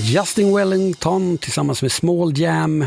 Justin Wellington tillsammans med Small Jam,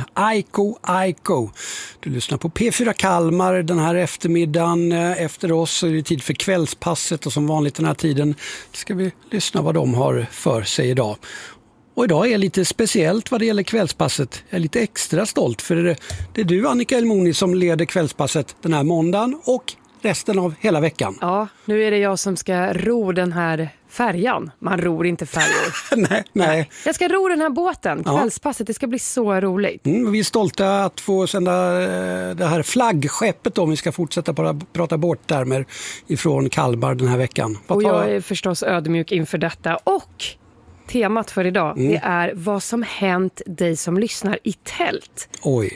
Aiko. Du lyssnar på P4 Kalmar den här eftermiddagen. Efter oss så är det tid för kvällspasset och som vanligt den här tiden ska vi lyssna vad de har för sig idag. Och idag är lite speciellt vad det gäller kvällspasset. Jag är lite extra stolt för det är du Annika Elmoni som leder kvällspasset den här måndagen och resten av hela veckan. Ja, nu är det jag som ska ro den här färjan. Man ror inte färjor. Nej. Jag ska ro den här båten, kvällspasset. Det ska bli så roligt. Vi är stolta att få sända det här flaggskeppet om vi ska fortsätta prata båttermer ifrån Kalmar den här veckan. Och jag är förstås ödmjuk inför detta. Och temat för idag det är vad som hänt dig som lyssnar i tält. Oj,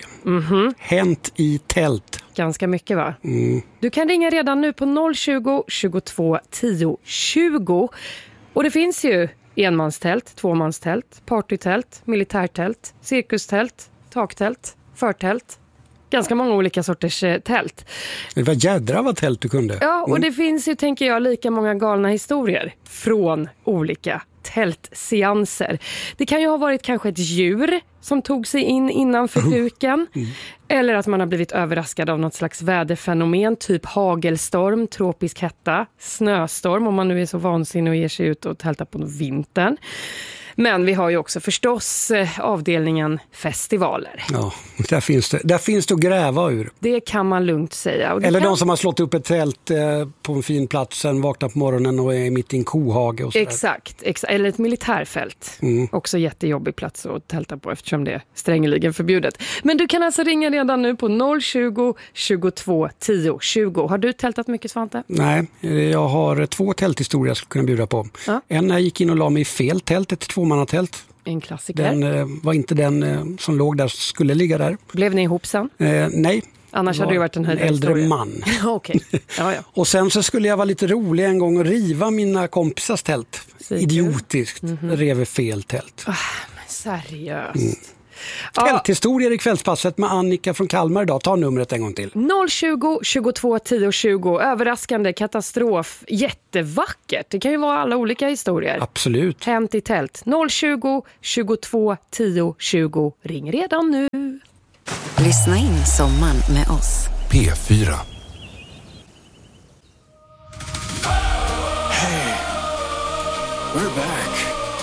hänt i tält. Ganska mycket va? Du kan ringa redan nu på 020 22 10 20. Och det finns ju enmanstält, tvåmanstält, partytält, militärtält, cirkustält, taktält, förtält. Ganska många olika sorters tält. Det var jädra vad tält du kunde. Ja, och det finns ju, tänker jag, lika många galna historier från olika tältseanser. Det kan ju ha varit kanske ett djur som tog sig in innanför duken. Eller att man har blivit överraskad av något slags väderfenomen, typ hagelstorm, tropisk hetta, snöstorm om man nu är så vansinnig och ger sig ut och tältar på vintern. Men vi har ju också förstås avdelningen festivaler. Ja, där finns det att gräva ur. Det kan man lugnt säga. Eller de som har slått upp ett tält på en fin plats, sen vaknar på morgonen och är mitt i en kohage. Och exakt. Eller ett militärfält. Också jättejobbig plats att tälta på eftersom det är strängeligen förbjudet. Men du kan alltså ringa redan nu på 020 22 10 20. Har du tältat mycket, Svante? Nej, jag har 2 tälthistorier jag skulle kunna bjuda på. Ja. En när jag gick in och la mig i fel tält, ett tvåmannatält. En klassiker. Den var inte den som låg där, skulle ligga där. Blev ni ihop sen? Nej. Annars hade det varit en äldre historia. Man. Okej. Ja. Och sen så skulle jag vara lite rolig en gång och riva mina kompisars tält. Idiotiskt. Rev fel tält. Men seriöst. Tälthistorier i kvällspasset med Annika från Kalmar idag. Ta numret en gång till. 020 22 10 20. Överraskande, katastrof, jättevackert. Det kan ju vara alla olika historier. Absolut. Hänt i tält. 020 22 10 20. Ring redan nu. Lyssna in sommaren med oss. P4. Hey, we're back.